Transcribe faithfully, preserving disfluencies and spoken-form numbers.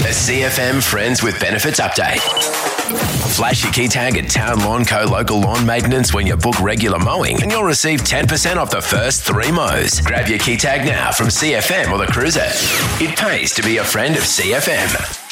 A C F M Friends with Benefits update. Flash your key tag at Town Lawn Co. Local Lawn Maintenance when you book regular mowing and you'll receive ten percent off the first three mows. Grab your key tag now from C F M or the Cruiser. It pays to be a friend of C F M.